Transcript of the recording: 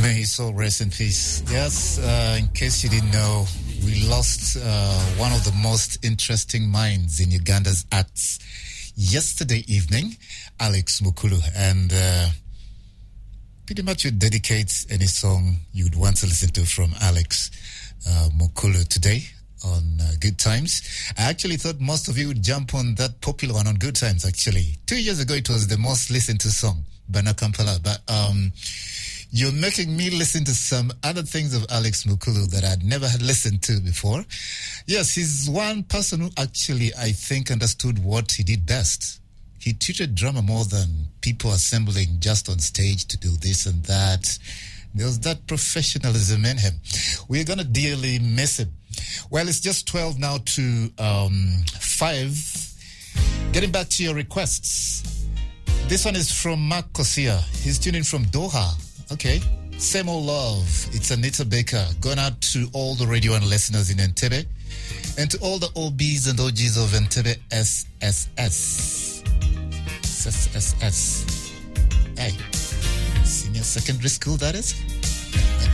May his soul rest in peace. Yes, in case you didn't know, we lost one of the most interesting minds in Uganda's arts yesterday evening, Alex Mukulu. And pretty much you'd dedicate any song you'd want to listen to from Alex Mukulu today on Good Times. I actually thought most of you would jump on that popular one on Good Times, actually. 2 years ago, it was the most listened to song, Bana Kampala. But you're making me listen to some other things of Alex Mukulu that I'd never had listened to before. Yes, he's one person who actually, I think, understood what he did best. He treated drama more than people assembling just on stage to do this and that. There was that professionalism in him. We're going to dearly miss him. Well, it's just 12 now to 5. Getting back to your requests. This one is from Mark Kosia. He's tuning from Doha. Okay. Same Old Love. It's Anita Baker. Going out to all the radio and listeners in Entebbe. And to all the OBs and OGs of Entebbe SSS. SSS. Hey. Senior secondary school, that is.